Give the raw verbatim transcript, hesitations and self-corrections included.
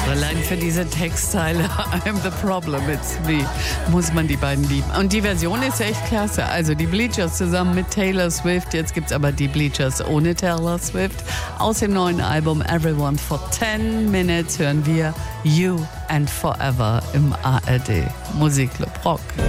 Allein für diese Textzeile I'm the problem, it's me, muss man die beiden lieben. Und die Version ist echt klasse. Also die Bleachers zusammen mit Taylor Swift. Jetzt gibt's aber die Bleachers ohne Taylor Swift. Aus dem neuen Album Everyone for ten Minutes hören wir You and Forever im A R D Musikclub Rock.